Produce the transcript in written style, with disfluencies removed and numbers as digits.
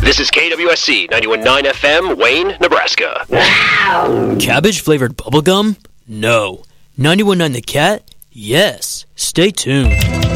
This is KWSC 91.9 FM, Wayne, Nebraska. Cabbage-flavored bubblegum? No. 91.9 The Cat? Yes. Stay tuned.